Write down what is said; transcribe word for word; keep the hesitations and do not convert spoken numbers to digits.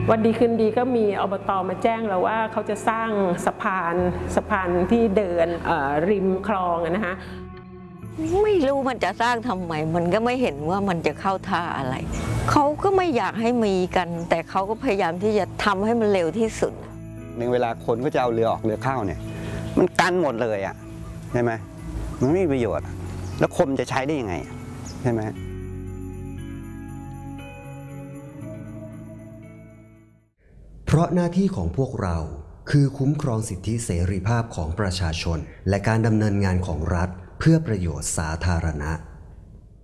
วันดีคืนดีก็มีอบต.มาแจ้งเราว่าเขาจะสร้างสะพานสะพานที่เดินริมคลองนะคะไม่รู้มันจะสร้างทำไมมันก็ไม่เห็นว่ามันจะเข้าท่าอะไรเขาก็ไม่อยากให้มีกันแต่เขาก็พยายามที่จะทำให้มันเร็วที่สุดในเวลาคนก็จะเอาเรือออกเรือเข้าเนี่ยมันกันหมดเลยอ่ะใช่ไหมมันไม่มีประโยชน์แล้วคมจะใช้ได้ยังไงใช่ไหมเพราะหน้าที่ของพวกเราคือคุ้มครองสิทธิเสรีภาพของประชาชนและการดำเนินงานของรัฐเพื่อประโยชน์สาธารณะ